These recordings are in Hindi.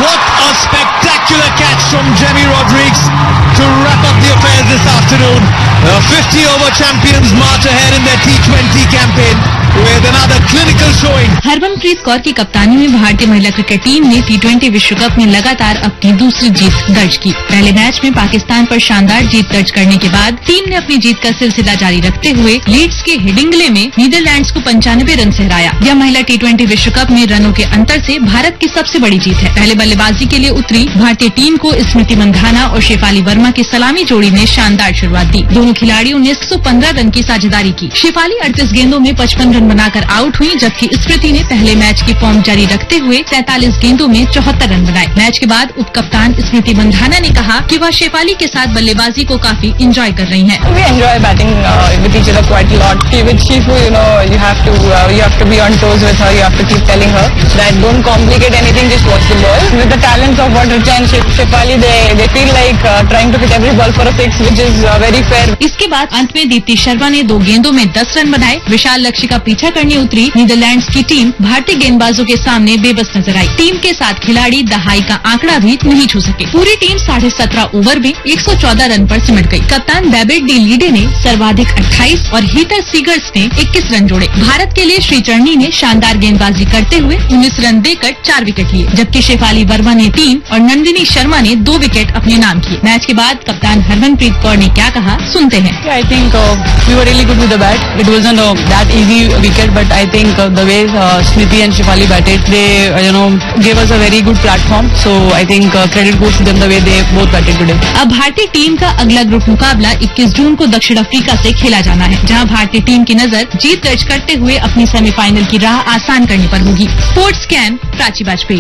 What a spectacular catch from Jamie Rodrigues to wrap up the affairs this afternoon. The 50-over champions march ahead in their T20 campaign with another clinical showing. Harmanpreet Kaur की कप्तानी में भारतीय महिला क्रिकेट टीम ने T20 विश्व कप में लगातार अपनी दूसरी जीत दर्ज की। पहले मैच में पाकिस्तान पर शानदार जीत दर्ज करने के बाद टीम ने अपनी जीत का सिलसिला जारी रखते हुए लीड्स के हेडिंगले में नीदरलैंड्स को 95 रन से हराया। यह महिला T20 विश्व कप में रनों के अंतर से भारत की सबसे बड़ी जीत है। पहले बल्लेबाजी के लिए उतरी भारतीय टीम को स्मृति मंधाना और शेफाली वर्मा की सलामी जोड़ी ने शानदार शुरुआत दी। दोनों खिलाड़ियों ने 115 रन की साझेदारी की। शेफाली 38 गेंदों में 55 रन बनाकर आउट हुई, जबकि स्मृति ने पहले मैच की फॉर्म जारी रखते हुए 47 गेंदों में 74 रन बनाए। मैच के बाद उप कप्तान स्मृति मंधाना ने कहा कि वह शेफाली के साथ बल्लेबाजी को काफी एंजॉय कर रही हैं। We enjoy batting with each other quite a lot. With Shifu, you have to be on toes with her. You have to keep telling her that don't complicate anything, just watch the ball. With the talents of what Richa and Shefali, they feel like trying to hit every ball for a six, which is very fair. इसके बाद अंत में दीप्ति शर्मा ने 2 गेंदों में 10 रन बनाए। विशाल लक्ष्य का पीछा करने उतरी नीदरलैंड्स की टीम भारतीय गेंदबाजों के सामने बेबस नजर आई। टीम के 7 खिलाड़ी दहाई का आंकड़ा भी नहीं छू सके। पूरी टीम 17.5 ओवर में 114 रन पर सिमट गई। कप्तान डेविड डी लीडे ने सर्वाधिक 28 और हीटर सीगर्स ने 21 रन जोड़े। भारत के लिए श्रीचरणी ने शानदार गेंदबाजी करते हुए 19 रन देकर 4 विकेट लिए, जबकि शेफाली वर्मा ने 3 और नंदिनी शर्मा ने 2 विकेट अपने नाम किए। मैच के बाद कप्तान हरमनप्रीत कौर ने क्या कहा, सुनते हैं। I think we were really good with the bat. It wasn't that easy wicket, but I think the way Smriti and Shefali batted, they gave us a very good platform. So I think credit goes to them the way they both batted today. अब भारतीय टीम का अगला ग्रुप मुकाबला 21 जून को दक्षिण अफ्रीका से खेला जाना है, जहां भारतीय टीम की नजर जीत दर्ज करते हुए अपनी सेमीफाइनल की राह आसान करने पर होगी। Sports scan Prachi Vajpayee.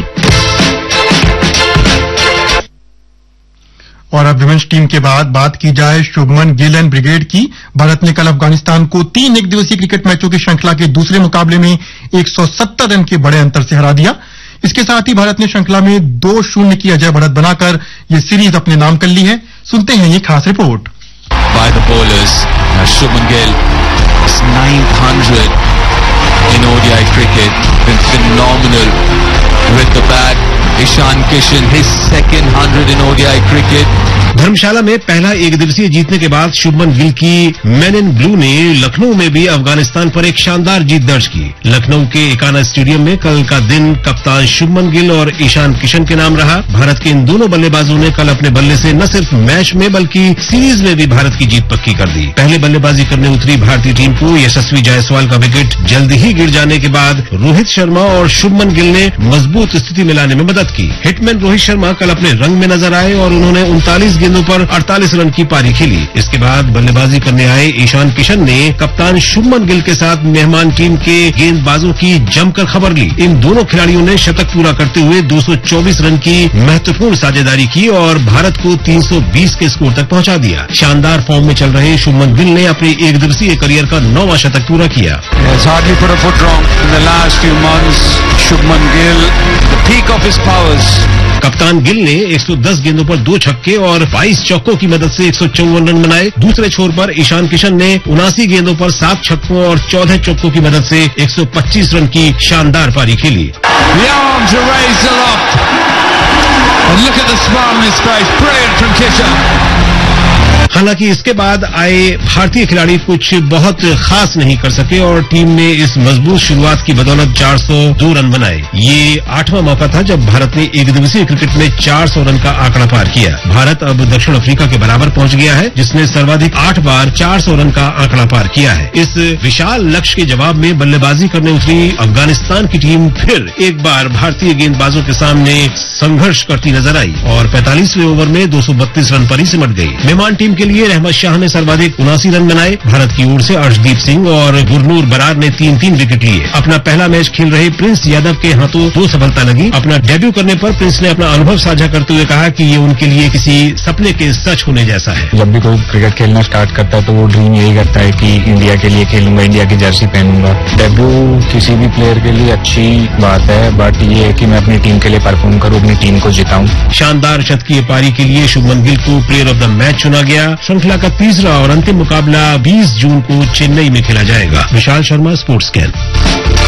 और अब विमेंस टीम के बाद बात की जाए शुभमन गिल एंड ब्रिगेड की। भारत ने कल अफगानिस्तान को 3 एकदिवसीय क्रिकेट मैचों की श्रृंखला के दूसरे मुकाबले में 170 रन के बड़े अंतर से हरा दिया। इसके साथ ही भारत ने श्रृंखला में 2-0 की अजय बढ़त बनाकर ये सीरीज अपने नाम कर ली है। सुनते हैं ये खास report. By the bowlers, Shubman Gill is 900 in ODI cricket, been phenomenal with the bat. Ishan Kishan his second 100 in ODI cricket. धर्मशाला में पहला एक दिवसीय जीतने के बाद शुभमन गिल की मैन इन ब्लू ने लखनऊ में भी अफगानिस्तान पर एक शानदार जीत दर्ज की। लखनऊ के एकाना स्टेडियम में कल का दिन कप्तान शुभमन गिल और ईशान किशन के नाम रहा। भारत के इन दोनों बल्लेबाजों ने कल अपने बल्ले से न सिर्फ मैच में बल्कि सीरीज में भी भारत की जीत पक्की कर दी। पहले बल्लेबाजी करने उतरी भारतीय टीम को यशस्वी जायसवाल का विकेट जल्दी ही गिर जाने के बाद रोहित शर्मा और शुभमन गिल ने मजबूत स्थिति में लाने में मदद की। हिटमैन रोहित शर्मा कल अपने रंग में नजर आए और उन्होंने 39 गेंदों पर 48 रन की पारी खेली। इसके बाद बल्लेबाजी करने आए ईशान किशन ने कप्तान शुभमन गिल के साथ मेहमान टीम के गेंदबाजों की जमकर खबर ली। इन दोनों खिलाड़ियों ने शतक पूरा करते हुए 224 रन की महत्वपूर्ण साझेदारी की और भारत को 320 के स्कोर तक पहुंचा दिया। शानदार फॉर्म में चल रहे शुभमन गिल ने अपने एक दिवसीय करियर का 9वां शतक पूरा किया। कप्तान गिल ने 110 गेंदों पर 2 छक्के और 22 चौकों की मदद से 154 रन बनाए। दूसरे छोर पर ईशान किशन ने 79 गेंदों पर 7 छक्कों और 14 चौकों की मदद से 125 रन की शानदार पारी खेली। हालांकि इसके बाद आए भारतीय खिलाड़ी कुछ बहुत खास नहीं कर सके और टीम ने इस मजबूत शुरुआत की बदौलत 402 रन बनाए। ये 8वां मौका था जब भारत ने एक दिवसीय क्रिकेट में 400 रन का आंकड़ा पार किया। भारत अब दक्षिण अफ्रीका के बराबर पहुंच गया है, जिसने सर्वाधिक 8 बार 400 रन का आंकड़ा पार किया है। इस विशाल लक्ष्य के जवाब में बल्लेबाजी करने उतरी अफगानिस्तान की टीम फिर एक बार भारतीय गेंदबाजों के सामने संघर्ष करती नजर आई और 45वें ओवर में 232 रन पर ही सिमट गई। मेहमान टीम के लिए रहमत शाह ने सर्वाधिक 79 रन बनाए। भारत की ओर से अर्शदीप सिंह और गुरनूर बरार ने 3-3 विकेट लिए। अपना पहला मैच खेल रहे प्रिंस यादव के हाथों 2 सफलता लगी। अपना डेब्यू करने पर प्रिंस ने अपना अनुभव साझा करते हुए कहा कि ये उनके लिए किसी सपने के सच होने जैसा है। जब भी कोई क्रिकेट खेलना स्टार्ट करता है तो वो ड्रीम यही करता है कि इंडिया के लिए खेलूंगा, इंडिया की जर्सी पहनूंगा। डेब्यू किसी भी प्लेयर के लिए अच्छी बात है, बट ये है कि मैं अपनी टीम के लिए परफॉर्म करूं, अपनी टीम को जिताऊं। शानदार शतकीय पारी के लिए शुभमन गिल को प्लेयर ऑफ द मैच चुना गया। श्रृंखला का तीसरा और अंतिम मुकाबला 20 जून को चेन्नई में खेला जाएगा। Vishal Sharma, sports scan.